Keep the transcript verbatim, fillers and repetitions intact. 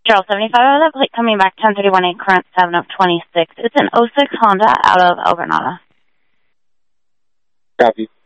Zero seventy-five of that plate coming back ten thirty-one eight current seven of twenty-six. It's an oh six Honda out of El Granada. Copy.